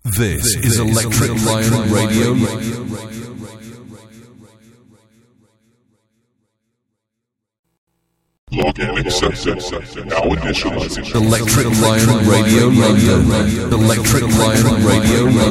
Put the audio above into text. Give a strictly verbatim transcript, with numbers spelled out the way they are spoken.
This is Electric Lion Radio. Login accepted. Now initializing. Electric Lion Radio London. Electric Lion Radio London.